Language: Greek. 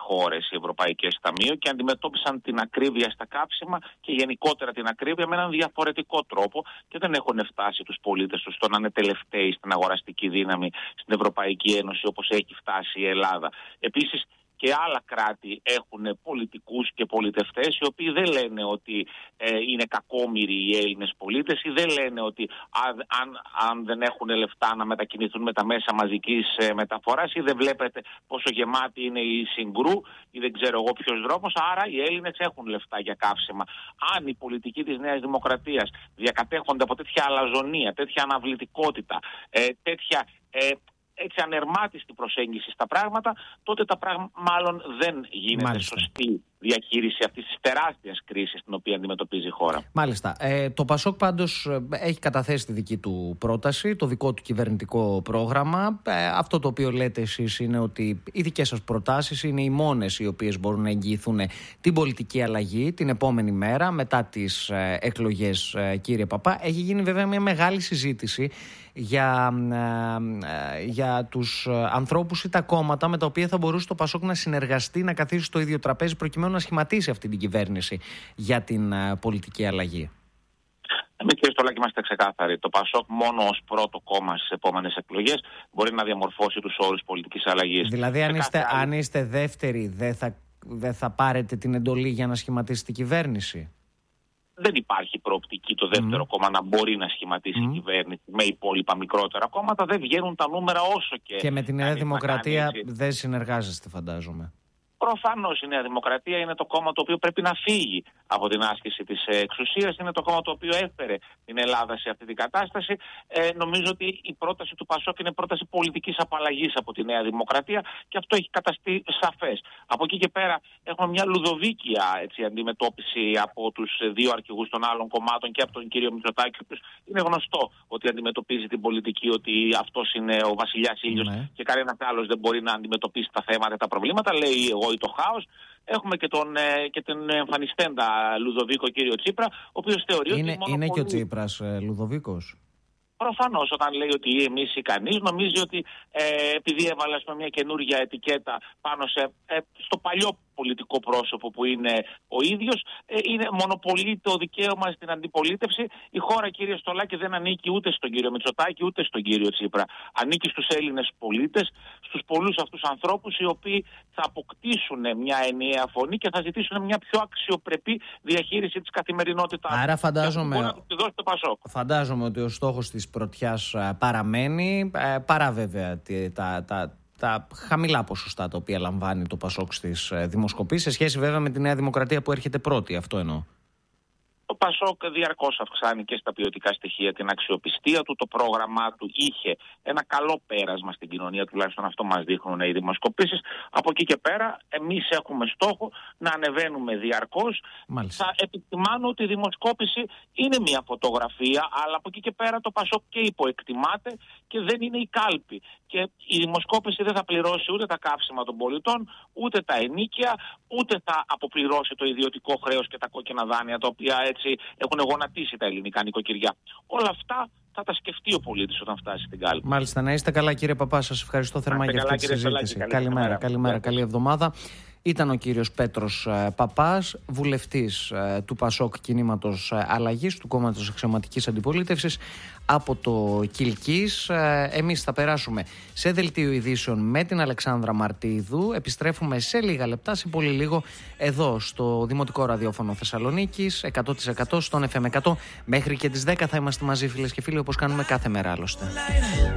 χώρες οι ευρωπαϊκές ταμείο και αντιμετώπισαν την ακρίβεια στα κάψιμα και γενικότερα την ακρίβεια με έναν διαφορετικό τρόπο και δεν έχουν φτάσει τους πολίτες τους στο να είναι τελευταίοι στην αγοραστική δύναμη στην Ευρωπαϊκή Ένωση όπως έχει φτάσει η Ελλάδα. Επίσης, και άλλα κράτη έχουν πολιτικούς και πολιτευτές οι οποίοι δεν λένε ότι είναι κακόμοιροι οι Έλληνες πολίτες ή δεν λένε ότι αν δεν έχουν λεφτά να μετακινηθούν με τα μέσα μαζικής μεταφοράς ή δεν βλέπετε πόσο γεμάτη είναι η Συγκρού ή δεν ξέρω εγώ ποιος δρόμος, άρα οι Έλληνες έχουν λεφτά για καύσιμα. Αν η πολιτική της Νέας Δημοκρατίας διακατέχονται από τέτοια αλαζονία, τέτοια αναβλητικότητα, τέτοια έτσι ανερμάτιστη προσέγγιση στα πράγματα, τότε τα πράγματα μάλλον δεν γίνεται σωστή διαχείριση αυτής της τεράστιας κρίσης την οποία αντιμετωπίζει η χώρα. Μάλιστα. Το Πασόκ πάντως έχει καταθέσει τη δική του πρόταση, το δικό του κυβερνητικό πρόγραμμα. Αυτό το οποίο λέτε εσείς είναι ότι οι δικές σας προτάσεις είναι οι μόνες οι οποίες μπορούν να εγγυηθούν την πολιτική αλλαγή την επόμενη μέρα μετά τις εκλογές, κύριε Παπά. Έχει γίνει βέβαια μια μεγάλη συζήτηση για τους ανθρώπους ή τα κόμματα με τα οποία θα μπορούσε το Πασόκ να συνεργαστεί, να καθίσει στο ίδιο τραπέζι προκειμένου να σχηματίσει αυτή την κυβέρνηση για την πολιτική αλλαγή. Εμείς, κύριε Στολάκη, είμαστε ξεκάθαροι. Το Πασόκ μόνο ως πρώτο κόμμα στις επόμενες εκλογές μπορεί να διαμορφώσει τους όρους πολιτικής αλλαγής. Δηλαδή, αν είστε δεύτεροι, δεν θα πάρετε την εντολή για να σχηματίσετε κυβέρνηση? Δεν υπάρχει προοπτική το δεύτερο κόμμα να μπορεί να σχηματίσει κυβέρνηση με υπόλοιπα μικρότερα κόμματα. Δεν βγαίνουν τα νούμερα όσο και... Και με τη Νέα Δημοκρατία δεν συνεργάζεστε, φαντάζομαι. Προφανώς η Νέα Δημοκρατία είναι το κόμμα το οποίο πρέπει να φύγει από την άσκηση της εξουσίας. Είναι το κόμμα το οποίο έφερε την Ελλάδα σε αυτή την κατάσταση. Νομίζω ότι η πρόταση του Πασόκ είναι πρόταση πολιτικής απαλλαγής από τη Νέα Δημοκρατία και αυτό έχει καταστεί σαφές. Από εκεί και πέρα έχουμε μια λουδοβίκια αντιμετώπιση από τους δύο αρχηγούς των άλλων κομμάτων και από τον κύριο Μητσοτάκη. Είναι γνωστό ότι αντιμετωπίζει την πολιτική ότι αυτός είναι ο βασιλιάς ήλιος και κανένας άλλος δεν μπορεί να αντιμετωπίσει τα θέματα, τα προβλήματα. Λέει εγώ ή το χάος. Έχουμε και τον εμφανιστέντα Λουδοβίκο κύριο Τσίπρα, ο οποίος θεωρεί ότι είναι και ο Τσίπρας Λουδοβίκος. Προφανώς, όταν λέει ότι εμείς ή κανείς, νομίζει ότι επειδή έβαλε μια καινούργια ετικέτα πάνω στο παλιό πολιτικό πρόσωπο που είναι ο ίδιος, είναι μονοπολεί το δικαίωμα στην αντιπολίτευση. Η χώρα, κύριε Στολάκη, δεν ανήκει ούτε στον κύριο Μητσοτάκη ούτε στον κύριο Τσίπρα. Ανήκει στους Έλληνες πολίτες, στους πολλούς αυτούς ανθρώπους οι οποίοι θα αποκτήσουν μια ενιαία φωνή και θα ζητήσουν μια πιο αξιοπρεπή διαχείριση της καθημερινότητας. Άρα φαντάζομαι ότι ο στόχος της πρωτιάς παραμένει, παρά βέβαια τα χαμηλά ποσοστά τα οποία λαμβάνει το Πασόκ στις δημοσκοπήσεις, σε σχέση βέβαια με τη Νέα Δημοκρατία που έρχεται πρώτη, αυτό εννοώ. Το Πασόκ διαρκώς αυξάνει και στα ποιοτικά στοιχεία την αξιοπιστία του. Το πρόγραμμά του είχε ένα καλό πέρασμα στην κοινωνία, τουλάχιστον αυτό μας δείχνουν οι δημοσκοπήσεις. Από εκεί και πέρα, εμείς έχουμε στόχο να ανεβαίνουμε διαρκώς. Θα επισημάνω ότι η δημοσκόπηση είναι μια φωτογραφία, αλλά από εκεί και πέρα το Πασόκ και υποεκτιμάται και δεν είναι η κάλπη. Και η δημοσκόπηση δεν θα πληρώσει ούτε τα καύσιμα των πολιτών, ούτε τα ενοίκια, ούτε θα αποπληρώσει το ιδιωτικό χρέος και τα κόκκινα δάνεια, τα οποία έτσι έχουν γονατίσει τα ελληνικά νοικοκυριά. Όλα αυτά θα τα σκεφτεί ο πολίτης όταν φτάσει στην κάλπη. Μάλιστα, να είστε καλά, κύριε Παπά. Σας ευχαριστώ θερμά για αυτή τη συζήτηση. Καλημέρα, καλή εβδομάδα. Ήταν ο κύριος Πέτρος Παπάς, βουλευτής του Πασόκ Κινήματος Αλλαγής, του Κόμματος Αξιωματικής Αντιπολίτευσης από το Κιλκής. Εμείς θα περάσουμε σε δελτίο ειδήσεων με την Αλεξάνδρα Μαρτίδου. Επιστρέφουμε σε λίγα λεπτά, σε πολύ λίγο, εδώ στο Δημοτικό Ραδιόφωνο Θεσσαλονίκης, 100% στον FM 100. Μέχρι και τις 10 θα είμαστε μαζί, φίλες και φίλοι, όπως κάνουμε κάθε μέρα άλλωστε.